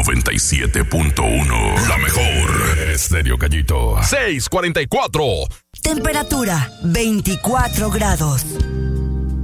97.1. La mejor. Estéreo Gallito. 644. Temperatura 24 grados.